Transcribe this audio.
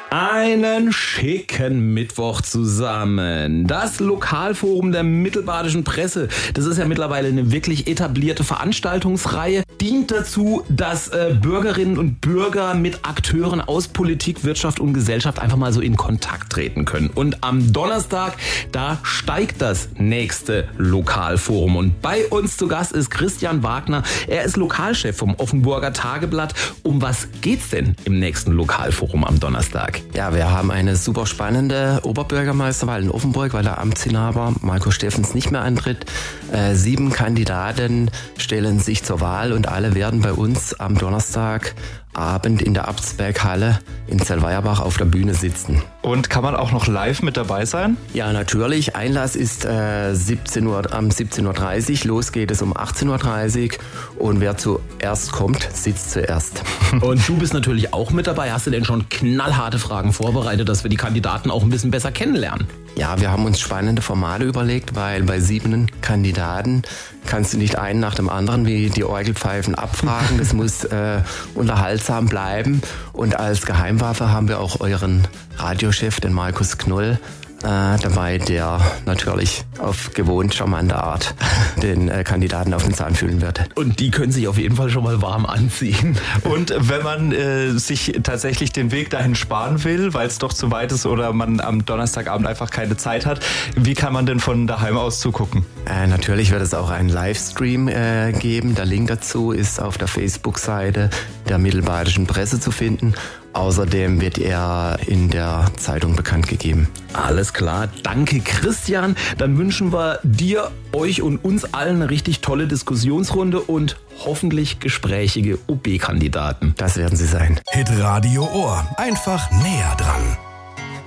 Einen schicken Mittwoch zusammen. Das Lokalforum der Mittelbadischen Presse, das ist ja mittlerweile eine wirklich etablierte Veranstaltungsreihe, dient dazu, dass Bürgerinnen und Bürger mit Akteuren aus Politik, Wirtschaft und Gesellschaft einfach mal so in Kontakt treten können. Und am Donnerstag, da steigt das nächste Lokalforum. Und bei uns zu Gast ist Christian Wagner. Er ist Lokalchef vom Offenburger Tageblatt. Um was geht's denn im nächsten Lokalforum am Donnerstag? Ja, wir haben eine super spannende Oberbürgermeisterwahl in Offenburg, weil der Amtsinhaber Marco Steffens nicht mehr antritt. 7 Kandidaten stellen sich zur Wahl und alle werden bei uns am Donnerstagabend in der Abtsberghalle in Zellweierbach auf der Bühne sitzen. Und kann man auch noch live mit dabei sein? Ja, natürlich. Einlass ist am 17.30 Uhr. Los geht es um 18.30 Uhr. Und wer zuerst kommt, sitzt zuerst. Und du bist natürlich auch mit dabei. Hast du denn schon knallharte Fragen vorbereitet, dass wir die Kandidaten auch ein bisschen besser kennenlernen? Ja, wir haben uns spannende Formate überlegt, weil bei 7 Kandidaten kannst du nicht einen nach dem anderen wie die Orgelpfeifen abfragen. Das muss unterhaltsam bleiben. Und als Geheimwaffe haben wir auch euren Radiochef, den Markus Knoll, dabei, der natürlich auf gewohnt charmante Art den Kandidaten auf den Zahn fühlen wird. Und die können sich auf jeden Fall schon mal warm anziehen. Und wenn man sich tatsächlich den Weg dahin sparen will, weil es doch zu weit ist oder man am Donnerstagabend einfach keine Zeit hat, wie kann man denn von daheim aus zugucken? Natürlich wird es auch einen Livestream geben. Der Link dazu ist auf der Facebook-Seite der Mittelbadischen Presse zu finden. Außerdem wird er in der Zeitung bekannt gegeben. Alles klar, danke Christian. Dann wünschen wir dir, euch und uns allen eine richtig tolle Diskussionsrunde und hoffentlich gesprächige OB-Kandidaten. Das werden sie sein. Hitradio Ohr, einfach näher dran.